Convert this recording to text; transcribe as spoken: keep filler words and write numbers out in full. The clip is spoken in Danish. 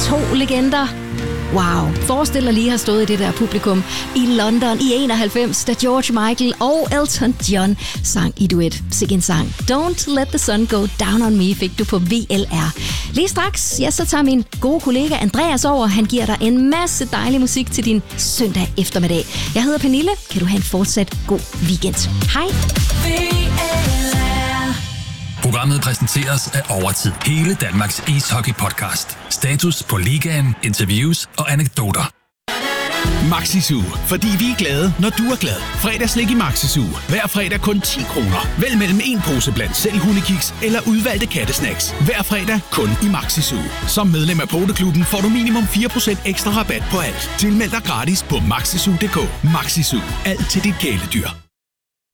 To legender. Wow, forestil dig lige at have stået i det der publikum i London i enoghalvfems, da George Michael og Elton John sang i duet. Sikke en sang. Don't Let the Sun Go Down on Me fik du på V L R. Lige straks, ja, så tager min gode kollega Andreas over. Han giver dig en masse dejlig musik til din søndag eftermiddag. Jeg hedder Pernille. Kan du have en fortsat god weekend. Hej. Programmet præsenteres af Overtid. Hele Danmarks ishockey-podcast. Status på ligaen, interviews og anekdoter. Maxi-Zoo, fordi vi er glade, når du er glad. Fredagslik i Maxi-Zoo. Hver fredag kun ti kroner. Vælg mellem en pose blandt selv hundekiks eller udvalgte kattesnacks. Hver fredag kun i Maxi-Zoo. Som medlem af Poteklubben får du minimum fire procent ekstra rabat på alt. Tilmeld dig gratis på maxizoo punktum d k. Maxi-Zoo. Alt til dit kæledyr.